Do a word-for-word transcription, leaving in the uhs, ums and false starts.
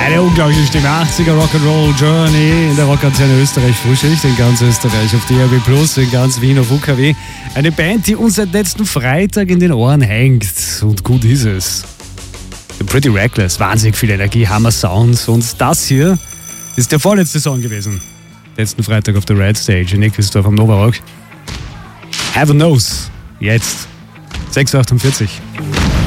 Eine unglaubliche Stimme, achtziger Rock'n'Roll Journey in der Rockantenne Österreich Frühschicht in ganz Österreich auf D A B plus, in ganz Wien auf U K W. Eine Band, die uns seit letzten Freitag in den Ohren hängt. Und gut ist es. The Pretty Reckless, wahnsinnig viel Energie, Hammer Sounds. Und das hier ist der vorletzte Song gewesen. Letzten Freitag auf der Red Stage in Nickelsdorf am Nova Rock. Heaven Knows. Jetzt. sechs Uhr achtundvierzig.